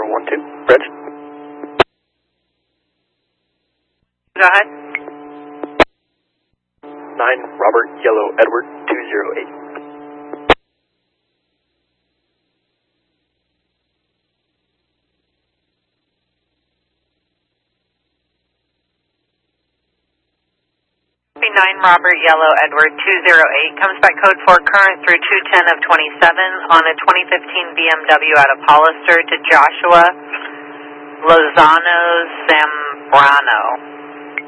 012, bridge. Go ahead. 9 Robert Yellow Edward 208. Copy 9 Robert Yellow Edward 208, comes by code 4 current through 210 of 27 on a 2015 BMW out of Hollister to Joshua Lozano Zambrano.